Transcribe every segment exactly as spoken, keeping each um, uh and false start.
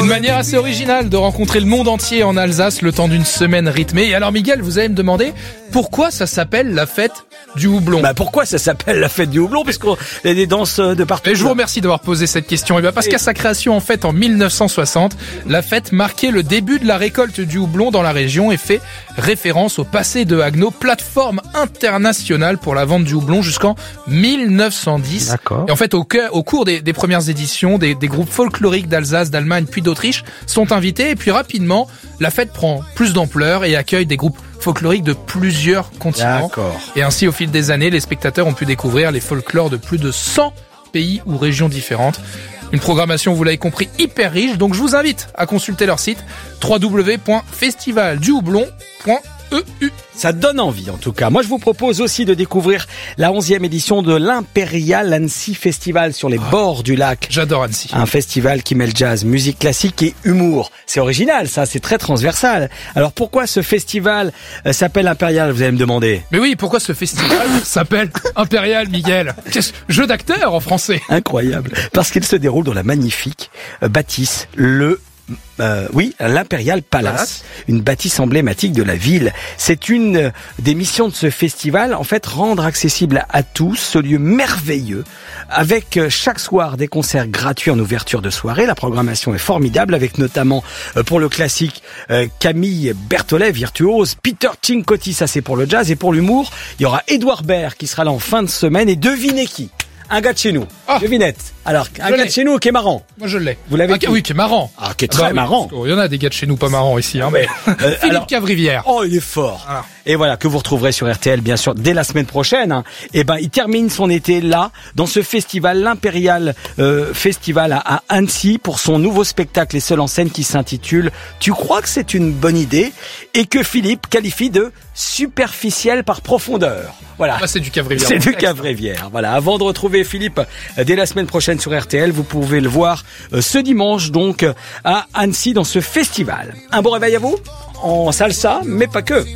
Une manière assez originale de rencontrer le monde entier en Alsace le temps d'une semaine rythmée. Et alors Miguel, vous allez me demander pourquoi ça s'appelle la fête du houblon. Bah pourquoi ça s'appelle la fête du houblon? Parce qu'il y a des danses de partout. Et je vous remercie d'avoir posé cette question. Et bien parce qu'à sa création en fait en mille neuf cent soixante, la fête marquait le début de la récolte du houblon dans la région et fait référence au passé de Haguenau, plateforme internationale pour la vente du houblon jusqu'en mille neuf cent dix. D'accord. Et en fait au, cœur, au cours des, des premières éditions, des, des groupes folkloriques d'Alsace, d'Allemagne puis d'Autriche sont invités et puis rapidement la fête prend plus d'ampleur et accueille des groupes folkloriques de plusieurs continents. D'accord. Et ainsi, au fil des années, les spectateurs ont pu découvrir les folklores de plus de cent pays ou régions différentes. Une programmation, vous l'avez compris, hyper riche. Donc, je vous invite à consulter leur site w w w point festival du houblon point e u. Ça donne envie en tout cas. Moi je vous propose aussi de découvrir la onzième édition de l'Impérial Annecy Festival sur les oh, bords du lac. J'adore Annecy. Un festival qui mêle jazz, musique classique et humour. C'est original ça, c'est très transversal. Alors pourquoi ce festival euh, s'appelle Impérial, vous allez me demander? Mais oui, pourquoi ce festival s'appelle Impérial, Miguel? Jeu d'acteur en français. Incroyable. Parce qu'il se déroule dans la magnifique euh, bâtisse, le Euh, oui, l'Imperial Palace, une bâtisse emblématique de la ville. C'est une des missions de ce festival, en fait, rendre accessible à tous ce lieu merveilleux, avec chaque soir des concerts gratuits en ouverture de soirée. La programmation est formidable, avec notamment, pour le classique, Camille Berthollet, virtuose, Peter Cincotti, ça c'est pour le jazz, et pour l'humour, il y aura Édouard Baird qui sera là en fin de semaine, et devinez qui? Un gars de chez nous. Oh. Devinette. Alors, un je gars l'ai. de chez nous qui est marrant. Moi, je l'ai. Vous l'avez ah, Oui, qui est marrant. Ah, qui est très ah, bah, marrant. Oui, il y en a des gars de chez nous pas marrants ici, hein, mais. Euh, Philippe alors, Cavrivière. Oh, il est fort. Voilà. Et voilà, que vous retrouverez sur R T L, bien sûr, dès la semaine prochaine. Hein. Et ben, il termine son été là, dans ce festival, l'Impérial euh, Festival à, à Annecy, pour son nouveau spectacle et seul en scène qui s'intitule « Tu crois que c'est une bonne idée ?» et que Philippe qualifie de superficiel par profondeur. Voilà. Ah, c'est du Cavrivière. C'est du Cavrivière. Voilà. Avant de retrouver Philippe dès la semaine prochaine sur R T L, vous pouvez le voir euh, ce dimanche donc à Annecy dans ce festival. Un bon réveil à vous en salsa, mais pas que.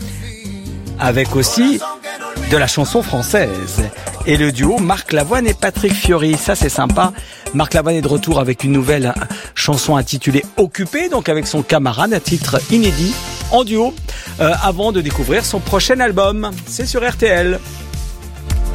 Avec aussi de la chanson française. Et le duo Marc Lavoine et Patrick Fiori. Ça, c'est sympa. Marc Lavoine est de retour avec une nouvelle chanson intitulée Occupé, donc avec son camarade, à titre inédit, en duo, euh, avant de découvrir son prochain album. C'est sur R T L.